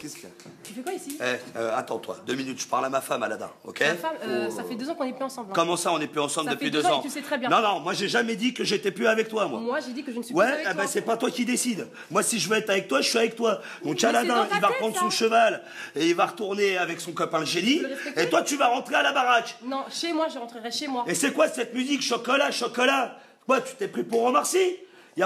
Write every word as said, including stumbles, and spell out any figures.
qu'est-ce qu'il y a? Tu fais quoi ici? Eh, euh, attends-toi, deux minutes, je parle à ma femme, Aladin, ok? Ta femme, euh, ça fait deux ans qu'on n'est plus ensemble. Hein. Comment ça, on n'est plus ensemble ça depuis fait deux, deux ans, ans et tu sais très bien. Non, non, moi j'ai jamais dit que j'étais plus avec toi, moi. Moi j'ai dit que je ne suis ouais, plus avec eh toi. ben c'est pas toi qui décide. Moi si je veux être avec toi, je suis avec toi. Donc Mais Aladin, c'est il va tête, reprendre ça. son cheval et il va retourner avec son copain le génie. Et toi tu vas rentrer à la baraque. Non, chez moi, je rentrerai chez moi. Et c'est quoi cette musique chocolat, chocolat? Quoi, tu t'es pris pour Omar Sy?